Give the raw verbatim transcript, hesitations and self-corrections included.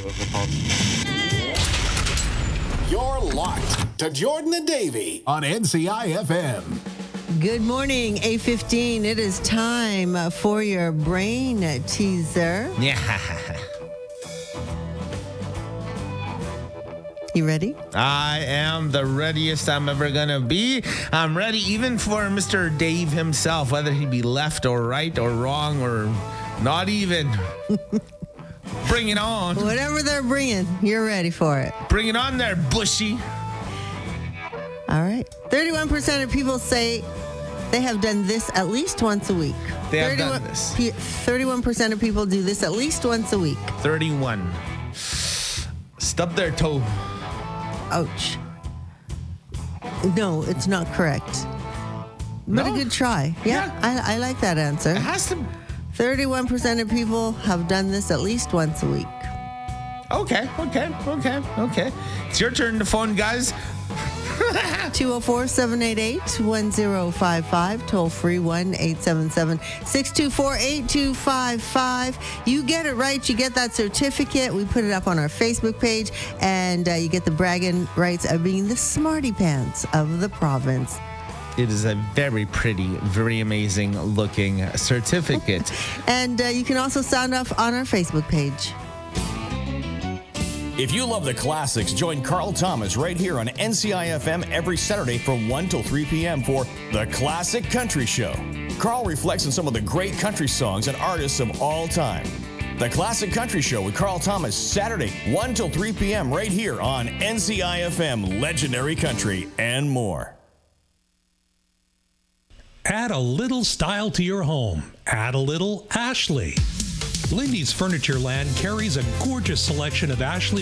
You're locked to Jordan and Davey on N C I F M. Good morning, eight fifteen. It is time for your brain teaser. Yeah. You ready? I am the readiest I'm ever going to be. I'm ready even for Mister Dave himself, whether he be left or right or wrong or not even. Bring it on. Whatever they're bringing, you're ready for it. Bring it on there, Bushy. All right. thirty-one percent of people say they have done this at least once a week. They have done this. P- thirty-one percent of people do this at least once a week. thirty-one. Stub their toe. Ouch. No, it's not correct. But No? a good try. Yeah, Yeah. I, I like that answer. It has to. thirty-one percent of people have done this at least once a week. Okay, okay, okay, okay. It's your turn to phone, guys. two oh four, seven eight eight, one oh five five, toll free one eight seven seven, six two four, eight two five five. You get it right, you get that certificate. We put it up on our Facebook page, and uh, you get the bragging rights of being the smarty pants of the province. It is a very pretty, very amazing looking certificate. And uh, you can also sound off on our Facebook page. If you love the classics, join Carl Thomas right here on N C I F M every Saturday from one till three p.m. for The Classic Country Show. Carl reflects on some of the great country songs and artists of all time. The Classic Country Show with Carl Thomas, Saturday, one till three p.m. right here on N C I F M, Legendary Country, and more. Add a little style to your home. Add a little Ashley. Lindy's Furniture Land carries a gorgeous selection of Ashley